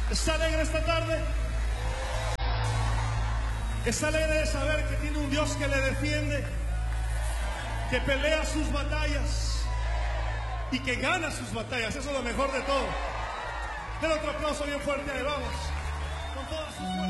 ¿Está alegre esta tarde? ¿Está alegre de saber que tiene un Dios que le defiende, que pelea sus batallas y que gana sus batallas? Eso es lo mejor de todo. Den otro aplauso bien fuerte, ahí vamos. Con todas sus fuerzas.